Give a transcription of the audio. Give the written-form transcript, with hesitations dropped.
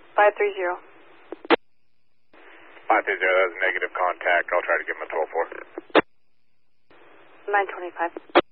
530. 530, that's negative contact. I'll try to give him a 12-4. 925.